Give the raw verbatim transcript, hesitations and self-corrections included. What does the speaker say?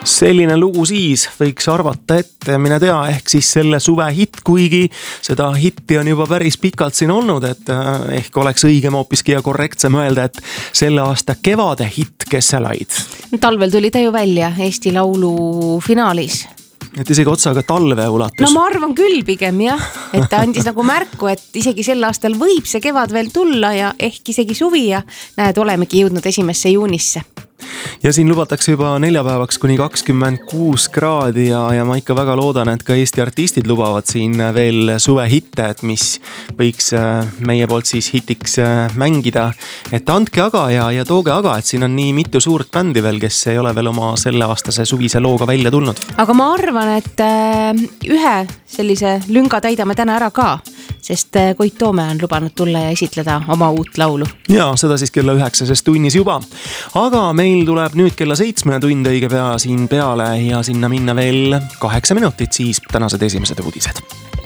Selline lugu siis võiks arvata, et mine tea, ehk siis selle suve hitt, kuigi seda hitti on juba päris pikalt siin olnud, et ehk oleks õigem hoopiski ja korrektsem öelda, et selle aasta kevade hitt Kesselaid. Talvel tuli ta ju välja Eesti Laulu finaalis. Et isegi otsaga talve ulatus. No ma arvan küll pigem jah, et ta andis nagu märku, et isegi sel aastal võib see kevad veel tulla ja ehk isegi suvi ja näed, olemegi jõudnud esimesse juunisse. Ja siin lubatakse juba neljapäevaks kuni kakskümmend kuus kraadi ja, ja ma ikka väga loodan, et ka Eesti artistid lubavad siin veel suve hitte, et mis võiks meie poolt siis hitiks mängida. Et andke aga ja, ja tooge aga, et siin on nii mitu suurt bändi veel, kes ei ole veel oma selle aastase suvise looga välja tulnud. Aga ma arvan, et ühe sellise lünga täidame täna ära ka, sest Koit Toome on lubanud tulla ja esitleda oma uut laulu. Ja seda siis kella üheksases tunnis juba. Aga meil tuleb nüüd kella seitsmene tund õige pea siin peale ja sinna minna veel kaheksa minutit, siis tänased esimesed uudised.